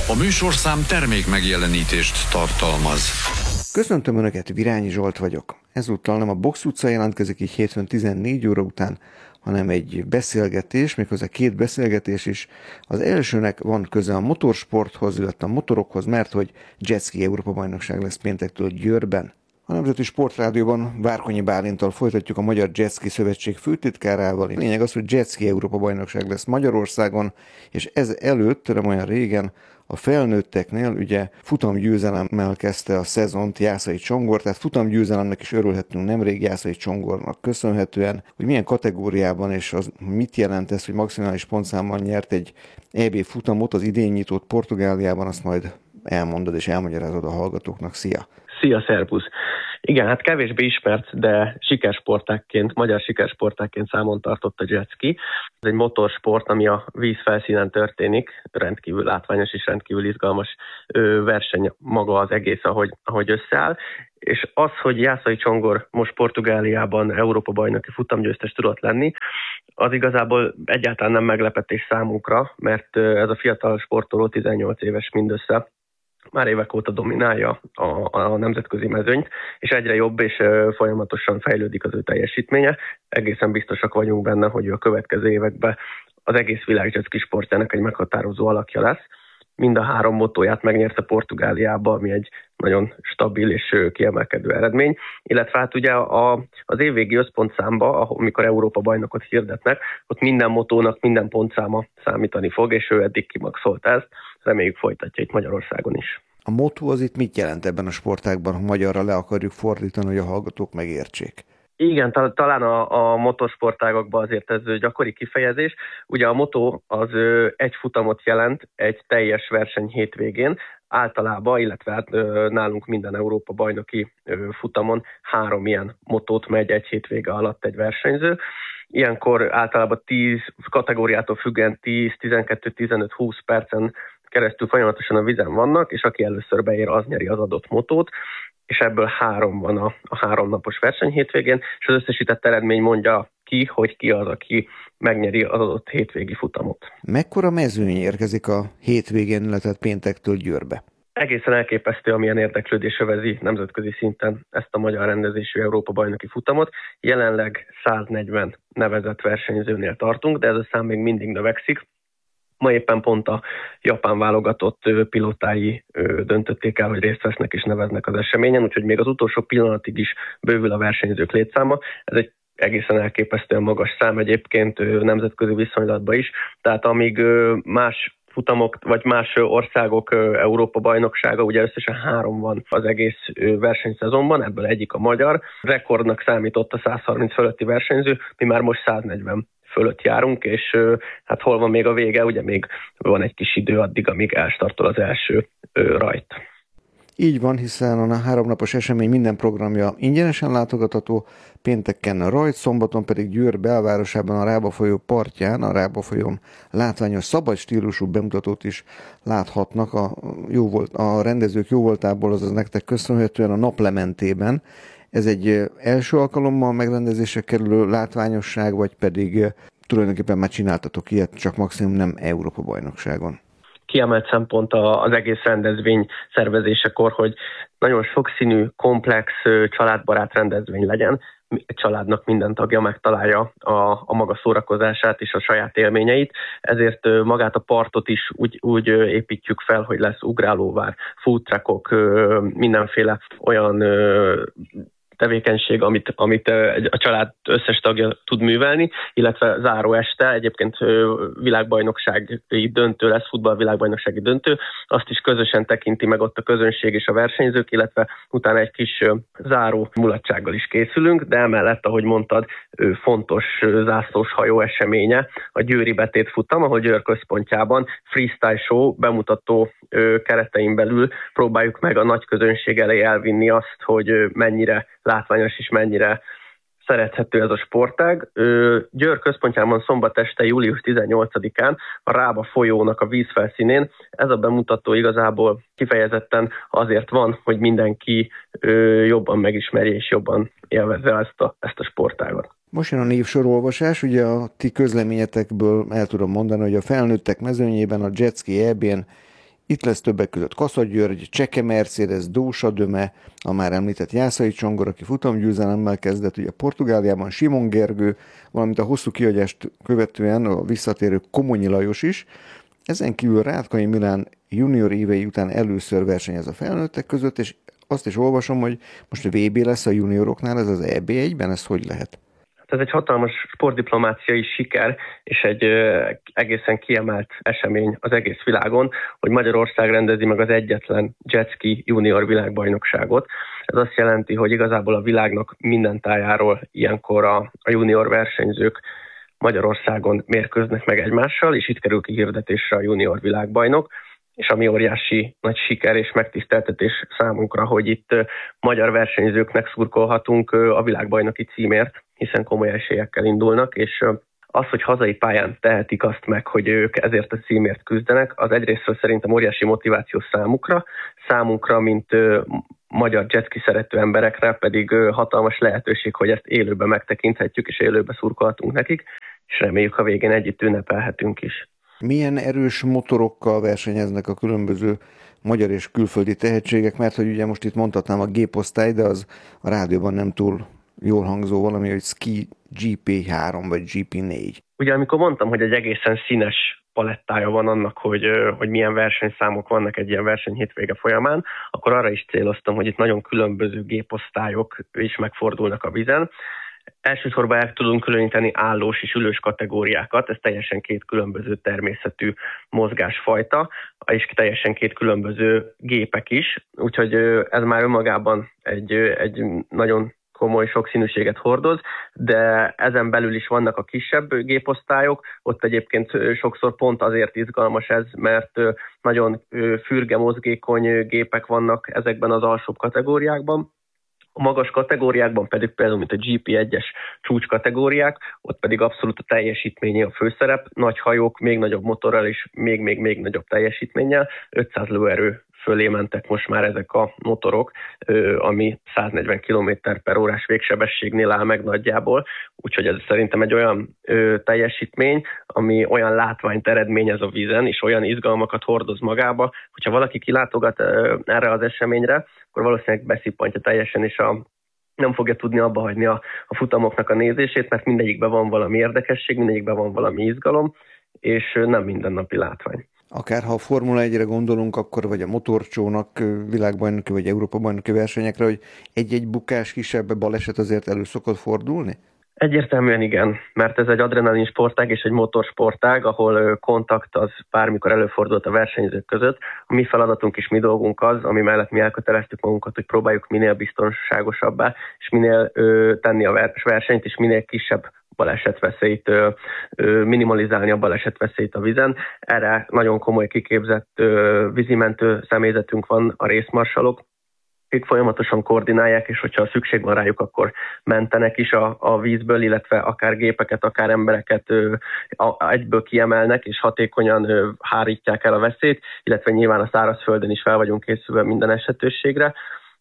A műsorszám termék megjelenítést tartalmaz. Köszöntöm Önöket, Virányi Zsolt vagyok. Ezúttal nem a Box utca jelentkezik így hétfőn 14 óra után, hanem egy beszélgetés, méghozzá két beszélgetés is. Az elsőnek van köze a motorsporthoz, illetve a motorokhoz, mert hogy jetski Európa-bajnokság lesz péntektől Győrben. A Nemzeti Sportrádióban Várkonyi Bálinttal folytatjuk a Magyar Jetski Szövetség főtitkárával. A lényeg az, hogy jetski Európa-bajnokság lesz Magyarországon, és ez előtt, nem olyan régen, a felnőtteknél ugye futamgyőzelemmel kezdte a szezont Jászai Csongor, tehát futamgyőzelemnek is örülhetünk nemrég Jászai Csongornak köszönhetően, hogy milyen kategóriában és az mit jelent ez, hogy maximális pontszámmal nyert egy EB futamot, az idén nyitott Portugáliában, azt majd elmondod és elmagyarázod a hallgatóknak. Szia! Szia, szervusz! Igen, hát kevésbé ismert, de sikersportákként, magyar sikersportákként számon tartott a jetski. Ez egy motorsport, ami a víz felszínen történik, rendkívül látványos és rendkívül izgalmas verseny maga az egész, ahogy összeáll. És az, hogy Jászai Csongor most Portugáliában Európa-bajnoki futamgyőztes tudott lenni, az igazából egyáltalán nem meglepetés számunkra, mert ez a fiatal sportoló 18 éves mindössze, már évek óta dominálja a nemzetközi mezőnyt, és egyre jobb és folyamatosan fejlődik az ő teljesítménye. Egészen biztosak vagyunk benne, hogy a következő években az egész világ jetski sportjának egy meghatározó alakja lesz. Mind a 3 motóját megnyerte Portugáliába, ami egy nagyon stabil és kiemelkedő eredmény. Illetve hát ugye az évvégi összpontszámba, amikor Európa-bajnokot hirdetnek, ott minden motónak minden pontszáma számítani fog, és ő eddig kimaxolta ezt. Reméljük folytatja itt Magyarországon is. A motó az itt mit jelent ebben a sportágban, ha magyarra le akarjuk fordítani, hogy a hallgatók megértsék? Igen, talán a motorsportágokban azért ez gyakori kifejezés. Ugye a motó az egy futamot jelent egy teljes verseny hétvégén, általában, illetve hát nálunk minden Európa-bajnoki futamon 3 ilyen motót megy egy hétvége alatt egy versenyző. Ilyenkor általában 10 kategóriától függően 10, 12, 15, 20 percen keresztül folyamatosan a vízen vannak, és aki először beér, az nyeri az adott motót, és ebből 3 van a 3 napos verseny hétvégén, és az összesített eredmény mondja ki, hogy ki az, aki megnyeri az adott hétvégi futamot. Mekkora mezőny érkezik a hétvégén, illetve péntektől Győrbe? Egészen elképesztő, amilyen érdeklődés övezi nemzetközi szinten ezt a magyar rendezésű Európa-bajnoki futamot. Jelenleg 140 nevezett versenyzőnél tartunk, de ez a szám még mindig növekszik. Ma éppen pont a japán válogatott pilótái döntötték el, hogy részt vesznek és neveznek az eseményen, úgyhogy még az utolsó pillanatig is bővül a versenyzők létszáma. Ez egy egészen elképesztően magas szám egyébként nemzetközi viszonylatban is. Tehát amíg más futamok, vagy más országok Európa-bajnoksága, ugye összesen 3 van az egész versenyszezonban, ebből egyik a magyar. Rekordnak számított a 130 fölötti versenyző, mi már most 140 fölött járunk, és hát hol van még a vége, ugye még van egy kis idő addig, amíg elstartol az első rajt. Így van, hiszen a 3 napos esemény minden programja ingyenesen látogatható, pénteken a rajt, szombaton pedig Győr belvárosában a Rába folyó partján, a Rába folyón látványos szabad stílusú bemutatót is láthatnak a rendezők jóvoltából, azaz nektek köszönhetően a Naplementében. Ez egy első alkalommal megrendezésre kerülő látványosság, vagy pedig tulajdonképpen már csináltatok ilyet, csak maximum nem Európa-bajnokságon? Kiemelt szempont az egész rendezvény szervezésekor, hogy nagyon sokszínű, komplex, családbarát rendezvény legyen. Egy családnak minden tagja megtalálja a maga szórakozását és a saját élményeit, ezért magát a partot is úgy építjük fel, hogy lesz ugrálóvár, food truckok, mindenféle olyan tevékenység, amit a család összes tagja tud művelni, illetve záró este, egyébként világbajnoksági döntő lesz, futballvilágbajnoksági döntő, azt is közösen tekinti meg ott a közönség és a versenyzők, illetve utána egy kis záró mulatsággal is készülünk, de emellett, ahogy mondtad, fontos zászlós hajó eseménye a győri betétfutam, ahol Győr központjában freestyle show bemutató keretein belül próbáljuk meg a nagy közönség elé elvinni azt, hogy mennyire látványos és mennyire szerethető ez a sportág. Győr központjában szombat este, július 18-án a Rába folyónak a vízfelszínén ez a bemutató igazából kifejezetten azért van, hogy mindenki jobban megismerje és jobban élvezze ezt a sportágat. Most jön a névsorolvasás, ugye a ti közleményetekből el tudom mondani, hogy a felnőttek mezőnyében a jetski EB-n Itt lesz többek között Kassa-György, Cseke Mercedes, Dósa Döme, a már említett Jászai Csongor, aki futamgyőzelemmel kezdett, ugye Portugáliában Simon Gergő, valamint a hosszú kihagyást követően a visszatérő Komonyi Lajos is. Ezen kívül Rátkai Milán junior évei után először versenyez a felnőttek között, és azt is olvasom, hogy most a VB lesz a junioroknál, ez az EB1-ben, ez hogy lehet? Ez egy hatalmas sportdiplomáciai siker, és egy egészen kiemelt esemény az egész világon, hogy Magyarország rendezi meg az egyetlen jetski junior világbajnokságot. Ez azt jelenti, hogy igazából a világnak minden tájáról ilyenkor a junior versenyzők Magyarországon mérkőznek meg egymással, és itt kerül kihirdetésre a junior világbajnok, és ami óriási nagy siker és megtiszteltetés számunkra, hogy itt magyar versenyzőknek szurkolhatunk a világbajnoki címért, hiszen komoly esélyekkel indulnak, és az, hogy hazai pályán tehetik azt meg, hogy ők ezért a címért küzdenek, az egyrésztről szerintem óriási motiváció számunkra, mint magyar jetski szerető emberekre pedig hatalmas lehetőség, hogy ezt élőben megtekinthetjük, és élőben szurkolhatunk nekik, és reméljük a végén együtt ünnepelhetünk is. Milyen erős motorokkal versenyeznek a különböző magyar és külföldi tehetségek, mert hogy ugye most itt mondhatnám a géposztály, de az a rádióban nem túl jól hangzó valami, hogy Ski GP3 vagy GP4. Ugye amikor mondtam, hogy egy egészen színes palettája van annak, hogy milyen versenyszámok vannak egy ilyen verseny hétvége folyamán, akkor arra is céloztam, hogy itt nagyon különböző géposztályok is megfordulnak a vízen. Elsősorban el tudunk különíteni állós és ülős kategóriákat, ez teljesen két különböző természetű mozgásfajta, és teljesen két különböző gépek is, úgyhogy ez már önmagában egy nagyon komoly sokszínűséget hordoz, de ezen belül is vannak a kisebb géposztályok, ott egyébként sokszor pont azért izgalmas ez, mert nagyon fürge, mozgékony gépek vannak ezekben az alsóbb kategóriákban. A magas kategóriákban pedig például, mint a GP1-es csúcs kategóriák, ott pedig abszolút a teljesítményé a főszerep, nagy hajók, még nagyobb motorral és még nagyobb teljesítménnyel, 500 lóerő fölé mentek most már ezek a motorok, ami 140 km/h végsebességnél áll meg nagyjából, úgyhogy ez szerintem egy olyan teljesítmény, ami olyan látványt eredményez a vízen, és olyan izgalmakat hordoz magába, hogyha valaki kilátogat erre az eseményre, akkor valószínűleg beszippantja teljesen, és nem fogja tudni abba hagyni a futamoknak a nézését, mert mindegyikben van valami érdekesség, mindegyikben van valami izgalom, és nem mindennapi látvány. Akár ha a Formula 1-re gondolunk, akkor vagy a motorcsónak világbajnoki vagy Európa-bajnoki versenyekre, hogy egy-egy bukás, kisebb baleset azért elő szokott fordulni? Egyértelműen igen, mert ez egy adrenalin sportág és egy motorsportág, ahol kontakt az bármikor előfordult a versenyzők között. A mi feladatunk és mi dolgunk az, ami mellett mi elköteleztük magunkat, hogy próbáljuk minél biztonságosabbá, és minél tenni a versenyt, és minél kisebb balesetveszélyt, minimalizálni a balesetveszélyt a vízen. Erre nagyon komoly kiképzett vízimentő személyzetünk van, a részmarsalok, akik folyamatosan koordinálják, és hogyha szükség van rájuk, akkor mentenek is a vízből, illetve akár gépeket, akár embereket egyből kiemelnek, és hatékonyan hárítják el a veszélyt, illetve nyilván a szárazföldön is fel vagyunk készülve minden esetőségre.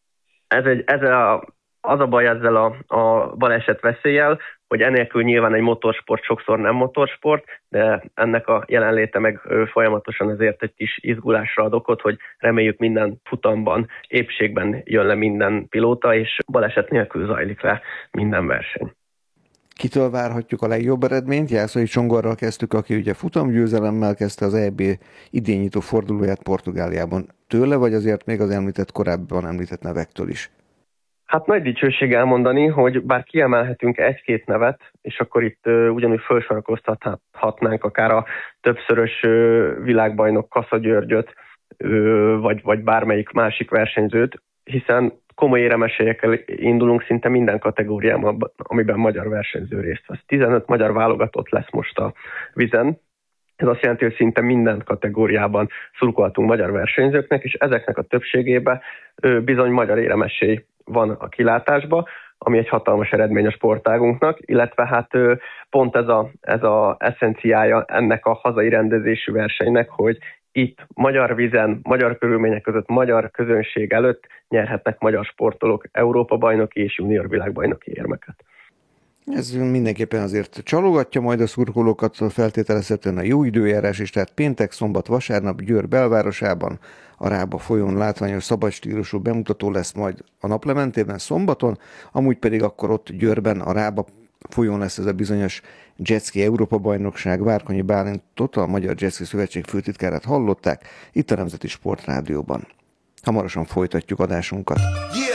Az a baj ezzel a baleset veszéllyel, hogy enélkül nyilván egy motorsport sokszor nem motorsport, de ennek a jelenléte meg folyamatosan ezért egy kis izgulásra ad okot, hogy reméljük minden futamban, épségben jön le minden pilóta, és baleset nélkül zajlik le minden verseny. Kitől várhatjuk a legjobb eredményt? Jászai Csongorral kezdtük, aki ugye futamgyőzelemmel kezdte az EB idényító fordulóját Portugáliában. Tőle, vagy azért még az korábban említett nevektől is? Hát nagy dicsőség elmondani, hogy bár kiemelhetünk egy-két nevet, és akkor itt ugyanúgy felsorakoztathatnánk akár a többszörös világbajnok Kassa-Györgyöt, vagy bármelyik másik versenyzőt, hiszen komoly éremesélyekkel indulunk szinte minden kategóriában, amiben magyar versenyző részt vesz. 15 magyar válogatott lesz most a vízen. Ez azt jelenti, hogy szinte minden kategóriában szurkolhatunk magyar versenyzőknek, és ezeknek a többségében bizony magyar éremesély van a kilátásba, ami egy hatalmas eredmény a sportágunknak, illetve hát pont ez a eszenciája ennek a hazai rendezésű versenynek, hogy itt magyar vízen, magyar körülmények között, magyar közönség előtt nyerhetnek magyar sportolók Európa-bajnoki és junior világbajnoki érmeket. Ez mindenképpen azért csalogatja majd a szurkolókat, feltételezhetően a jó időjárás is, tehát péntek, szombat, vasárnap Győr belvárosában a Rába folyón látványos szabadstílusú bemutató lesz majd a naplementében szombaton, amúgy pedig akkor ott Győrben a Rába folyón lesz ez a bizonyos Jetski Európa-bajnokság. Várkonyi Bálintot, a Magyar Jetski Szövetség főtitkárát hallották itt a Nemzeti Sportrádióban. Hamarosan folytatjuk adásunkat.